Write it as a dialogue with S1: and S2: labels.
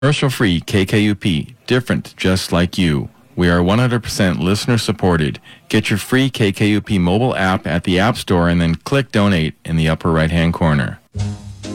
S1: Commercial-free KKUP, different just like you. We are 100% listener-supported. Get your free KKUP mobile app at the App Store and then click Donate in the upper right-hand corner.